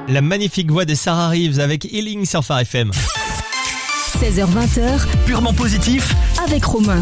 La magnifique voix de Sarah Reeves avec Healing sur Phare FM. 16h-20h, Purement positif avec Romain.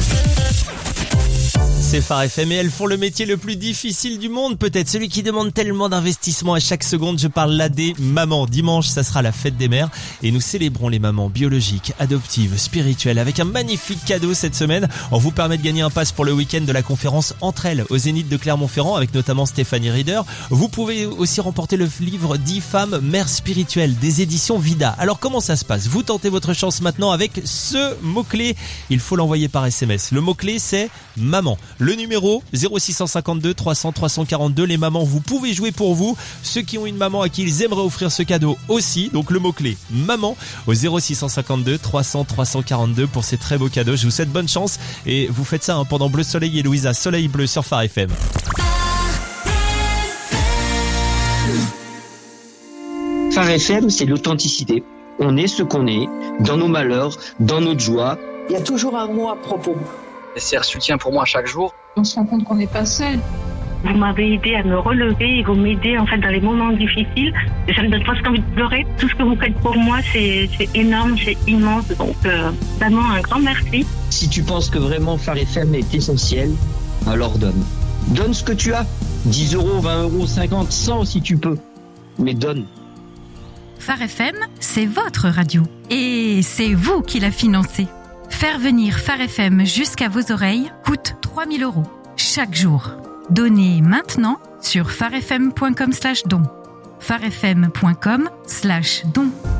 C'est Phare FM et elles font le métier le plus difficile du monde, peut-être celui qui demande tellement d'investissement à chaque seconde. Je parle là des mamans. Dimanche, ça sera la fête des mères et nous célébrons les mamans biologiques, adoptives, spirituelles avec un magnifique cadeau cette semaine. On vous permet de gagner un pass pour le week-end de la conférence Entre elles au Zénith de Clermont-Ferrand avec notamment Stéphanie Rieder. Vous pouvez aussi remporter le livre 10 femmes mères spirituelles des éditions Vida. Alors comment ça se passe? Vous tentez votre chance maintenant avec ce mot-clé. Il faut l'envoyer par SMS. Le mot-clé c'est maman. Le numéro 0652 300 342. Les mamans, vous pouvez jouer pour vous. Ceux qui ont une maman à qui ils aimeraient offrir ce cadeau aussi. Donc le mot-clé maman au 0652 300 342 pour ces très beaux cadeaux. Je vous souhaite bonne chance et vous faites ça pendant Bleu Soleil et Louisa Soleil Bleu sur Phare FM. Phare FM, c'est l'authenticité. On est ce qu'on est, dans nos malheurs, dans notre joie. Il y a toujours un mot à propos. C'est un soutien pour moi chaque jour. On se rend compte qu'on n'est pas seul. Vous m'avez aidé à me relever et vous m'aidez en fait dans les moments difficiles. Ça me donne presque envie de pleurer. Tout ce que vous faites pour moi, c'est énorme, c'est immense. Donc vraiment un grand merci. Si tu penses que vraiment Phare FM est essentiel, alors donne. Donne ce que tu as. 10 euros, 20 euros, 50, 100 si tu peux. Mais donne. Phare FM, c'est votre radio. Et c'est vous qui la financez. Faire venir Phare FM jusqu'à vos oreilles coûte 3 000 € chaque jour. Donnez maintenant sur pharefm.com/don. pharefm.com/don.